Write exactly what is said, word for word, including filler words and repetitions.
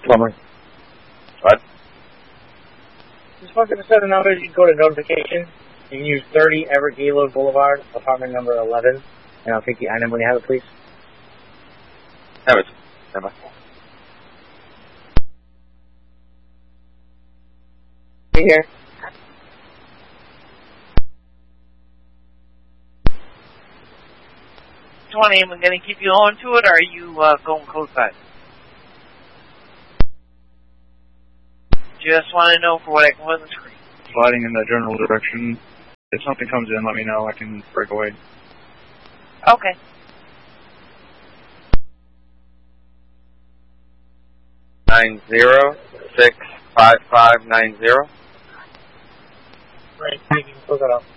Plumber. What? Just wanted to set the numbers. You can go to notification. You can use thirty Everett Gaylord Boulevard, apartment number eleven. And I'll take the item when you have it, please. Have it. Stand by. Right here. twenty, am I going to keep you on to it, or are you uh, going code five? Just want to know for what I can put on the screen. Sliding in the general direction. If something comes in, let me know. I can break away. Okay. Nine zero six five five nine zero. Right, you can close that up.